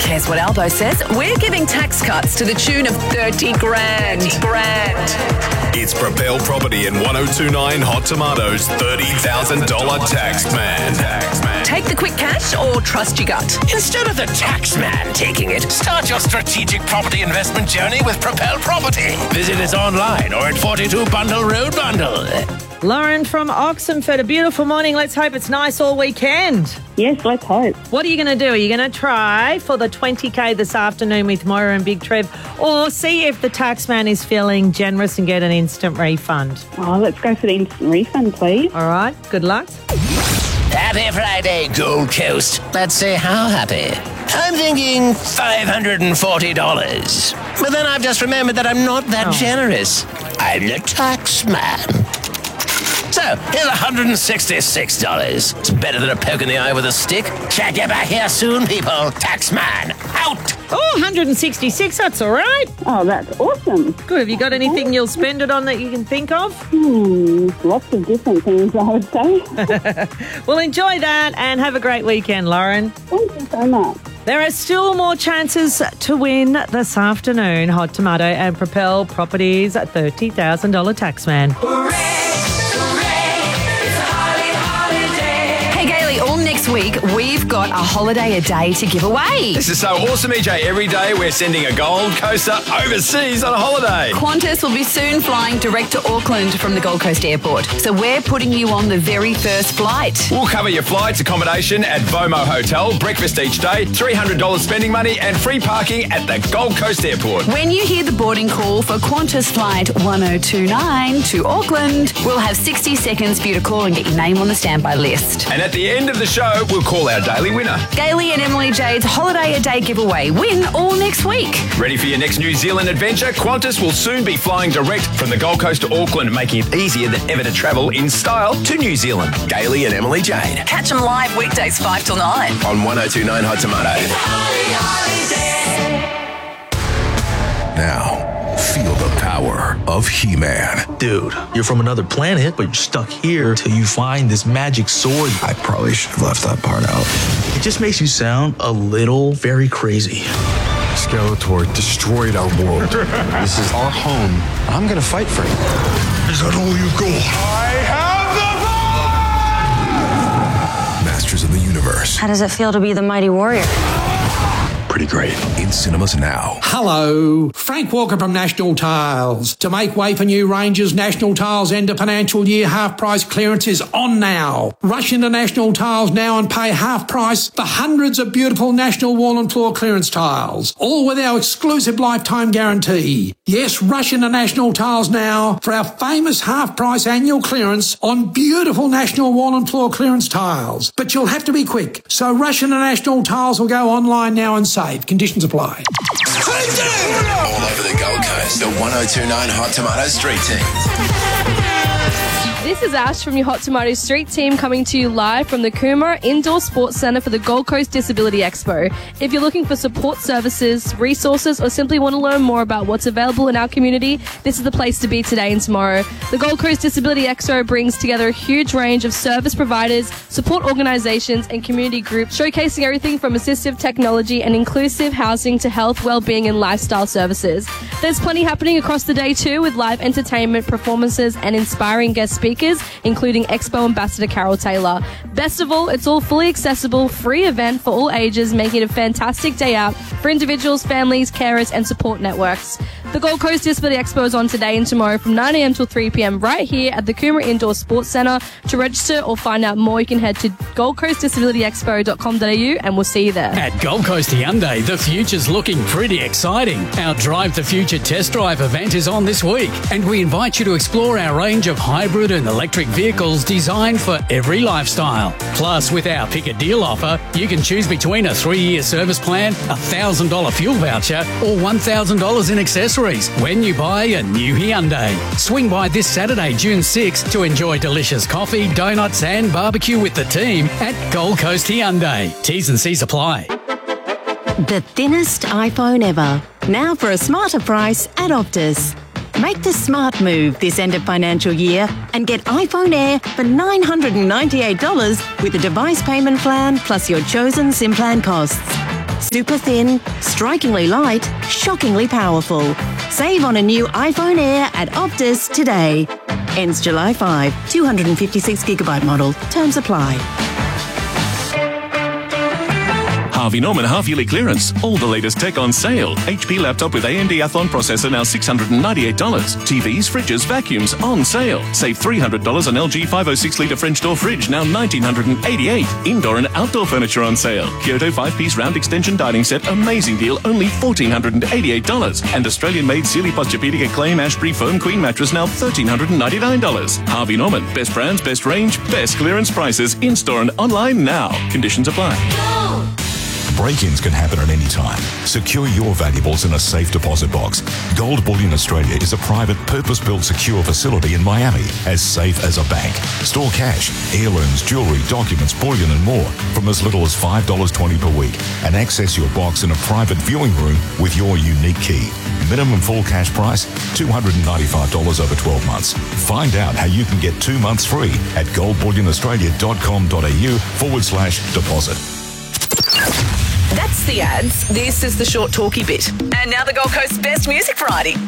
cares what Albo says? We're giving tax cuts to the tune of 30 grand. It's Propel Property and 1029 Hot Tomatoes $30,000 tax man. Take the quick cash or trust your gut? Instead of the tax man taking it, start your strategic property investment journey with Propel Property. Visit us online or at 42 Bundle Road Bundle. Lauren from Oxenford, a beautiful morning. Let's hope it's nice all weekend. Yes, let's hope. What are you going to do? Are you going to try for the 20K this afternoon with Moira and Big Trev, or see if the taxman is feeling generous and get an instant refund? Oh, let's go for the instant refund, please. All right, good luck. Happy Friday, Gold Coast. Let's say how happy. I'm thinking $540. But then I've just remembered that I'm not that generous. I'm the tax man. So, here's $166. It's better than a poke in the eye with a stick. Check you back here soon, people. Tax man, out. Oh, 166, that's all right. Oh, that's awesome. Good. Have you got anything you'll spend it on that you can think of? Lots of different things, I would say. Well, enjoy that and have a great weekend, Lauren. Thank you so much. There are still more chances to win this afternoon. Hot Tomato and Propel Properties $30,000 taxman. Next week, we've got a holiday a day to give away. This is so awesome, EJ. Every day we're sending a Gold Coaster overseas on a holiday. Qantas will be soon flying direct to Auckland from the Gold Coast Airport. So we're putting you on the very first flight. We'll cover your flights, accommodation at Vomo Hotel, breakfast each day, $300 spending money and free parking at the Gold Coast Airport. When you hear the boarding call for Qantas Flight 1029 to Auckland, we'll have 60 seconds for you to call and get your name on the standby list. And at the end of the show, we'll call our daily winner. Gailey and Emily Jade's Holiday a Day giveaway. Win all next week. Ready for your next New Zealand adventure? Qantas will soon be flying direct from the Gold Coast to Auckland, making it easier than ever to travel in style to New Zealand. Gailey and Emily Jade. Catch them live weekdays 5 till 9. On 1029 Hot Tomato. Now, feel the power of He-Man. Dude, you're from another planet, but you're stuck here till you find this magic sword. I probably should have left that part out. It just makes you sound a little very crazy. Skeletor destroyed our world. This is our home. I'm gonna fight for it. Is that all you got? I have the power! Masters of the Universe. How does it feel to be the mighty warrior? Pretty great. In cinemas now. Hello, Frank Walker from National Tiles. To make way for new ranges, National Tiles end of financial year half price clearance is on now. Rush into National Tiles now and pay half price for hundreds of beautiful National wall and floor clearance tiles, all with our exclusive lifetime guarantee. Yes, rush into National Tiles now for our famous half price annual clearance on beautiful National wall and floor clearance tiles. But you'll have to be quick, so rush into National Tiles or go online now and save. Conditions apply. All over the Gold Coast, the 1029 Hot Tomato Street Team. This is Ash from your Hot Tomato Street Team coming to you live from the Coomera Indoor Sports Centre for the Gold Coast Disability Expo. If you're looking for support services, resources, or simply want to learn more about what's available in our community, this is the place to be today and tomorrow. The Gold Coast Disability Expo brings together a huge range of service providers, support organisations and community groups, showcasing everything from assistive technology and inclusive housing to health, wellbeing and lifestyle services. There's plenty happening across the day too, with live entertainment, performances and inspiring guest speakers, including Expo Ambassador Carol Taylor. Best of all, it's all fully accessible, free event for all ages, making it a fantastic day out for individuals, families, carers and support networks. The Gold Coast Disability Expo is on today and tomorrow from 9am till 3pm right here at the Coomera Indoor Sports Centre. To register or find out more, you can head to goldcoastdisabilityexpo.com.au and we'll see you there. At Gold Coast Hyundai, the future's looking pretty exciting. Our Drive the Future test drive event is on this week, and we invite you to explore our range of hybrid and electric vehicles designed for every lifestyle. Plus, with our Pick a Deal offer, you can choose between a 3-year service plan, a $1,000 fuel voucher, or $1,000 in accessories when you buy a new Hyundai. Swing by this Saturday, June 6th to enjoy delicious coffee, donuts and barbecue with the team at Gold Coast Hyundai. T's and C's apply. The thinnest iPhone ever. Now for a smarter price at Optus. Make the smart move this end of financial year and get iPhone Air for $998 with a device payment plan plus your chosen SIM plan costs. Super thin, strikingly light, shockingly powerful. Save on a new iPhone Air at Optus today. Ends July 5. 256GB model. Terms apply. Harvey Norman half-yearly clearance. All the latest tech on sale. HP laptop with AMD Athlon processor now $698. TVs, fridges, vacuums on sale. Save $300 on LG 506-litre French door fridge, now $1,988. Indoor and outdoor furniture on sale. Kyoto 5-piece round extension dining set, amazing deal, only $1,488. And Australian-made Sealy Posturepedic Acclaim Ashbury foam queen mattress, now $1,399. Harvey Norman, best brands, best range, best clearance prices, in-store and online now. Conditions apply. Break-ins can happen at any time. Secure your valuables in a safe deposit box. Gold Bullion Australia is a private, purpose-built secure facility in Miami, as safe as a bank. Store cash, heirlooms, jewellery, documents, bullion and more from as little as $5.20 per week, and access your box in a private viewing room with your unique key. Minimum full cash price, $295 over 12 months. Find out how you can get 2 months free at goldbullionaustralia.com.au/deposit. That's the ads. This is the short talky bit. And now the Gold Coast's best music variety.